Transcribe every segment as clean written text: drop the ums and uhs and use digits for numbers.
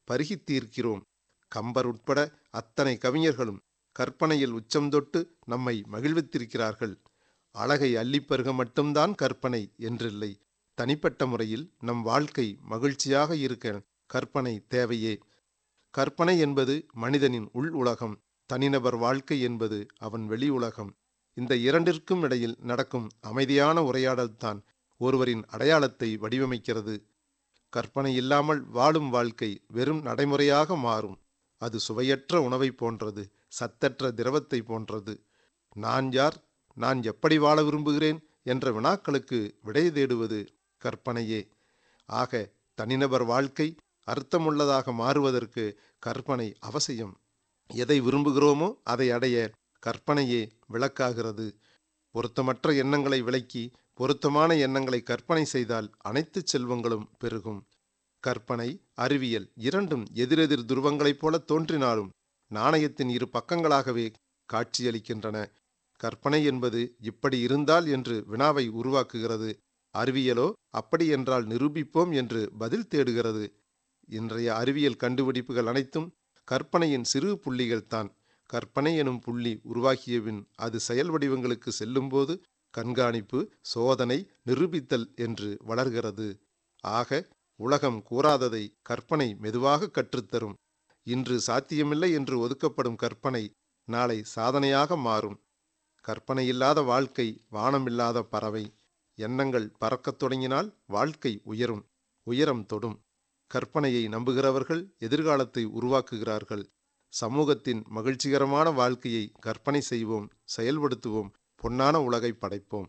பருகித்தீர்க்கிறோம். கம்பர் உட்பட அத்தனை கவிஞர்களும் கற்பனையில் உச்சம் தொட்டு நம்மை மகிழ்வித்திருக்கிறார்கள். அழகை அள்ளிப்பருக மட்டும்தான் கற்பனை என்றில்லை. தனிப்பட்ட முறையில் நம் வாழ்க்கை மகிழ்ச்சியாக இருக்க கற்பனை தேவையே. கற்பனை என்பது மனிதனின் உள் உலகம், தனிநபர் வாழ்க்கை என்பது அவன் வெளி உலகம். இந்த இரண்டிற்கும் இடையில் நடக்கும் அமைதியான உரையாடல்தான் ஒருவரின் அடையாளத்தை வடிவமைக்கிறது. கற்பனை இல்லாமல் வாழும் வாழ்க்கை வெறும் நடைமுறையாக மாறும். அது சுவையற்ற உணவை போன்றது, சத்தற்ற திரவத்தை போன்றது. நான் யார், நான் எப்படி வாழ விரும்புகிறேன் என்ற வினாக்களுக்கு விடை தேடுவது கற்பனையே. ஆக தனிநபர் வாழ்க்கை அர்த்தமுள்ளதாக மாறுவதற்கு கற்பனை அவசியம். எதை விரும்புகிறோமோ அதை அடைய கற்பனையே விளக்காகிறது. பொருத்தமற்ற எண்ணங்களை விலக்கி பொருத்தமான எண்ணங்களை கற்பனை செய்தால் அனைத்து செல்வங்களும் பெருகும். கற்பனை, அறிவியல் இரண்டும் எதிரெதிர் துருவங்களைப் போல தோன்றினாலும் நாணயத்தின் இரு பக்கங்களாகவே காட்சியளிக்கின்றன. கற்பனை என்பது இப்படி இருந்தால் என்று வினாவை உருவாக்குகிறது. அறிவியலோ அப்படி என்றால் நிரூபிப்போம் என்று பதில் தேடுகிறது. இன்றைய அறிவியல் கண்டுபிடிப்புகள் அனைத்தும் கற்பனையின் சிறு புள்ளிகள்தான். கற்பனை எனும் புள்ளி உருவாகியபின் அது செயல் வடிவங்களுக்கு செல்லும்போது கண்காணிப்பு, சோதனை, நிரூபித்தல் என்று வளர்கிறது. ஆக உலகம் கூறாததை கற்பனை மெதுவாக கற்றுத்தரும். இன்று சாத்தியமில்லை என்று ஒதுக்கப்படும் கற்பனை நாளை சாதனையாக மாறும். கற்பனை இல்லாத வாழ்க்கை வானமில்லாத பறவை. எண்ணங்கள் பறக்கத் தொடங்கினால் வாழ்க்கை உயரும், உயரம் தொடும். கற்பனையை நம்புகிறவர்கள் எதிர்காலத்தை உருவாக்குகிறார்கள். சமூகத்தின் மகிழ்ச்சிகரமான வாழ்க்கையை கற்பனை செய்வோம், செயல்படுத்துவோம், பொன்னான உலகை படைப்போம்.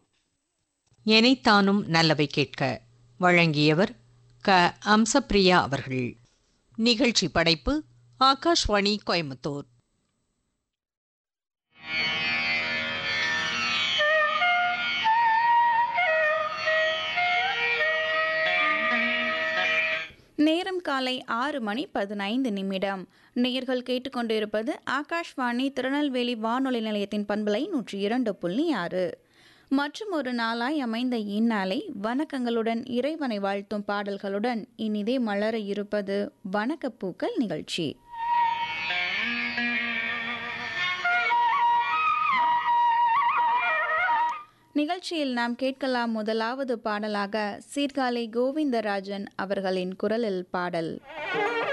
எனைத்தானும் நல்லவை கேட்க வழங்கியவர் க. அம்சப்பிரியா அவர்கள். நிகழ்ச்சி படைப்பு ஆகாஷ்வாணி கோயம்புத்தூர். நேரம் காலை 6:15. நேயர்கள் கேட்டுக்கொண்டிருப்பது ஆகாஷ்வாணி திருநெல்வேலி வானொலி நிலையத்தின் பண்பலை 102.6. மற்றும் ஒரு நாளாய் அமைந்த இந்நாளை வணக்கங்களுடன் இறைவனை வாழ்த்தும் பாடல்களுடன் இனிதே மலர இருப்பது வணக்கப்பூக்கள் நிகழ்ச்சி. நிகழ்ச்சியில் நாம் கேட்கலாம் முதலாவது பாடலாக சீர்காழி கோவிந்தராஜன் அவர்களின் குரலில் பாடல்.